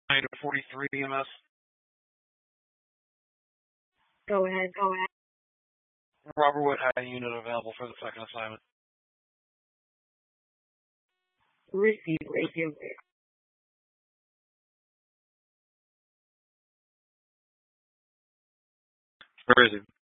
43 EMS. Go ahead. Robert Wood had a unit available for the second assignment. Receive radio. Where is he?